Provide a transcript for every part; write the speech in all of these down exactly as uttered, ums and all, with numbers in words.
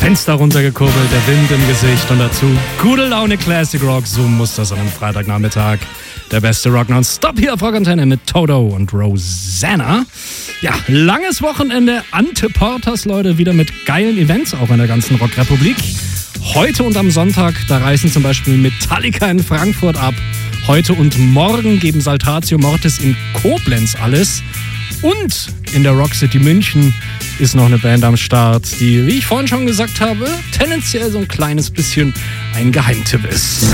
Fenster runtergekurbelt, der Wind im Gesicht und dazu gute Laune Classic Rock. So muss das an einem Freitagnachmittag. Der beste Rock nonstop hier auf Rockantenne mit Toto und Rosanna. Ja, langes Wochenende. Ante Porters, Leute, wieder mit geilen Events auch in der ganzen Rockrepublik. Heute und am Sonntag, da reisen zum Beispiel Metallica in Frankfurt ab. Heute und morgen geben Saltatio Mortis in Koblenz alles. Und in der Rock City München ist noch eine Band am Start, die, wie ich vorhin schon gesagt habe, tendenziell so ein kleines bisschen ein Geheimtipp ist.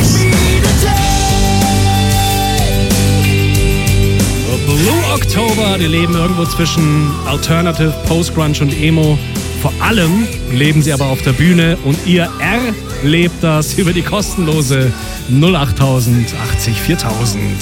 Blue October, die leben irgendwo zwischen Alternative, Post-Grunge und Emo. Vor allem leben sie aber auf der Bühne und ihr erlebt das über die kostenlose null acht tausend achtzig viertausend.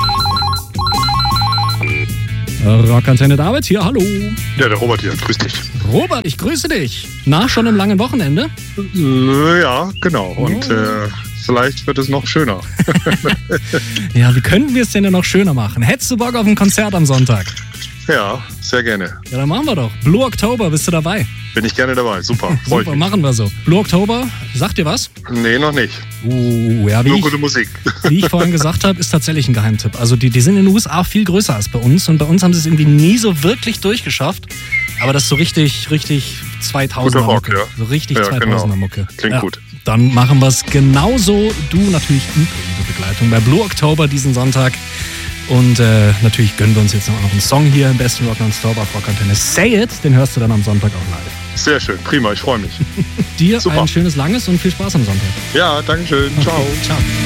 Rockantenne David hier, hallo. Ja, der Robert hier, grüß dich. Robert, ich grüße dich. Na, schon im langen Wochenende? Ja, genau. Und oh. äh, vielleicht wird es noch schöner. Ja, wie könnten wir es denn noch schöner machen? Hättest du Bock auf ein Konzert am Sonntag? Ja, sehr gerne. Ja, dann machen wir doch. Blue October, bist du dabei? Bin ich gerne dabei, super. Super, machen wir so. Blue October, sagt dir was? Nee, noch nicht. Uh, ja, wie Nur ich, gute Musik. Wie ich vorhin gesagt habe, ist tatsächlich ein Geheimtipp. Also die, die sind in den U S A viel größer als bei uns und bei uns haben sie es irgendwie nie so wirklich durchgeschafft. Aber das ist so richtig, richtig zweitausender Rock, Mucke. Ja. So richtig ja, zweitausender genau. Mucke. Klingt ja, gut. Dann machen wir es genauso. Du natürlich übrige Begleitung bei Blue October diesen Sonntag. Und äh, natürlich gönnen wir uns jetzt noch einen Song hier im besten Rock nonstop auf Rockantenne. Say It, den hörst du dann am Sonntag auch live. Sehr schön, prima, ich freue mich. Dir Super. Ein schönes langes und viel Spaß am Sonntag. Ja, danke schön. Okay, ciao. Ciao.